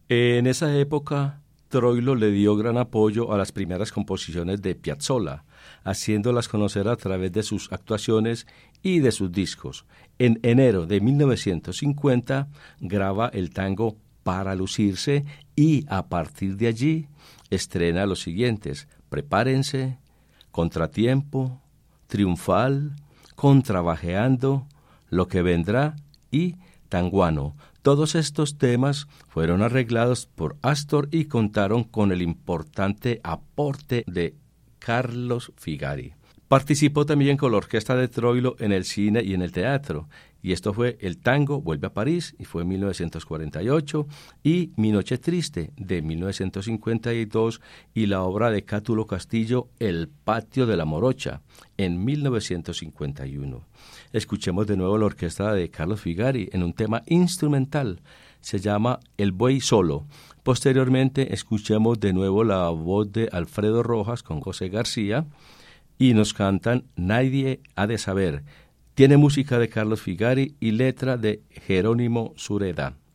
En esa época, Troilo le dio gran apoyo a las primeras composiciones de Piazzolla, haciéndolas conocer a través de sus actuaciones y de sus discos. En enero de 1950 graba el tango Para lucirse y a partir de allí estrena los siguientes: Prepárense, Contratiempo, Triunfal, Contrabajeando, Lo que vendrá y Tanguano. Todos estos temas fueron arreglados por Astor y contaron con el importante aporte de Carlos Figari. Participó también con la orquesta de Troilo en el cine y en el teatro, y esto fue El tango vuelve a París, y fue en 1948, y Mi noche triste, de 1952, y la obra de Cátulo Castillo, El patio de la morocha, en 1951. Escuchemos de nuevo la orquesta de Carlos Figari en un tema instrumental, se llama El buey solo. Posteriormente escuchemos de nuevo la voz de Alfredo Rojas con José García, y nos cantan Nadie ha de saber. Tiene música de Carlos Figari y letra de Jerónimo Sureda.